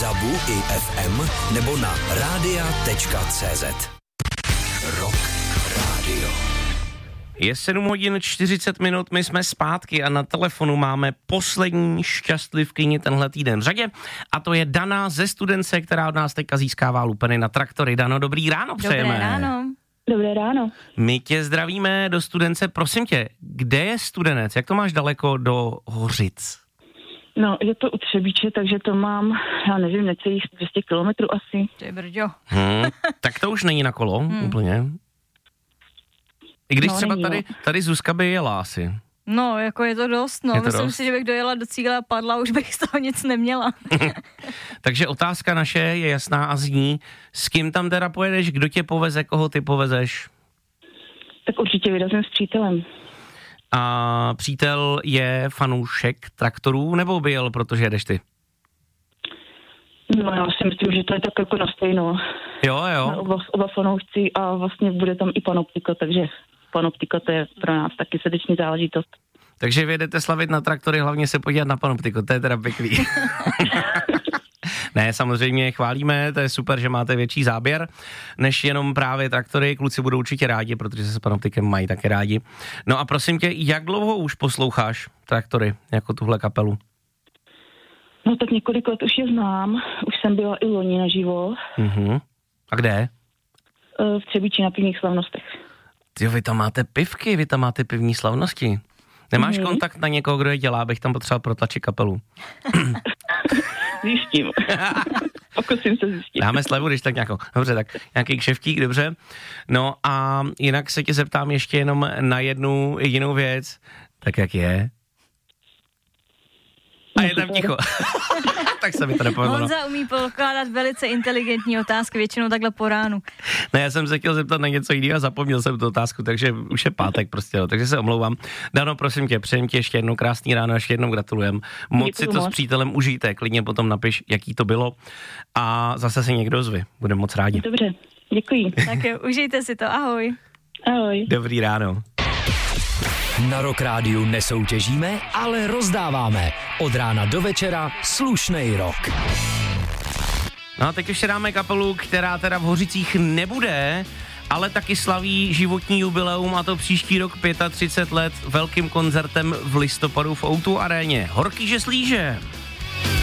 DABu i FM nebo na radia.cz. Rock Radio. Je 7 hodin 40 minut, my jsme zpátky a na telefonu máme poslední šťastlivkyni tenhle týden v řadě a to je Dana ze Studence, která od nás teďka získává lupeny na traktory. Dano, dobrý ráno přejeme. Dobré ráno. Dobré ráno. My tě zdravíme do Studence. Prosím tě, kde je Studenec? Jak to máš daleko do Hořic? No, je to u Třebíče, takže to mám, já nevím, necelých 200 kilometrů asi. To je brďo. Tak to už není na kolo úplně. I když no, třeba není, tady Zuzka by jela asi. No, jako je to dost, no. Myslím si, že bych dojela do cíle a padla, už bych z toho nic neměla. Takže otázka naše je jasná a zní, s kým tam teda pojedeš, kdo tě poveze, koho ty povezeš? Tak určitě vyrazím s přítelem. A přítel je fanoušek traktorů, nebo by jel, protože jedeš ty? No, já si myslím, že to je tak jako na stejno. Jo. Oba fanoušci a vlastně bude tam i Panoptika, takže Panoptika to je pro nás taky srdeční záležitost. Takže vyjedete slavit na traktory, hlavně se podívat na Panoptiku, to je teda pěkný. Ne, samozřejmě chválíme, to je super, že máte větší záběr, než jenom právě traktory, kluci budou určitě rádi, protože se s Panoptikem mají také rádi. No a prosím tě, jak dlouho už posloucháš traktory, jako tuhle kapelu? No tak několik let už je znám, už jsem byla i loni naživo. A kde? V Třebíči na pivních slavnostech. Tyjo, vy tam máte pivky, vy tam máte pivní slavnosti. Nemáš kontakt na někoho, kdo je dělá, abych tam potřeboval protlačit kapelu? Zjistím. Pokusím se zjistit. Dáme slevu, když tak nějakou. Dobře, tak nějaký kšeftík, dobře. No a jinak se tě zeptám ještě jenom na jednu jedinou věc. Tak jak je? A je tam ticho. Tak se mi to nepovedlo. Honza umí pokládat velice inteligentní otázky, většinou takhle po ránu. Ne, já jsem se chtěl zeptat na něco jiného a zapomněl jsem tu otázku, takže už je pátek prostě, takže se omlouvám. Dano, prosím tě, přejem ti ještě jednou krásný ráno, ještě jednou gratulujem. Moc si to s přítelem užijte, klidně potom napiš, jaký to bylo a zase se někdo ozve, budeme moc rádi. Dobře, děkuji. Tak jo, užijte si to, ahoj. Ahoj. Dobrý ráno. Na Rock Rádiu nesoutěžíme, ale rozdáváme. Od rána do večera slušnej rock. No a teď ještě dáme kapelu, která teda v Hořicích nebude, ale taky slaví životní jubileum, a to příští rok 35 let velkým koncertem v listopadu v O2 aréně. Horký že slíže.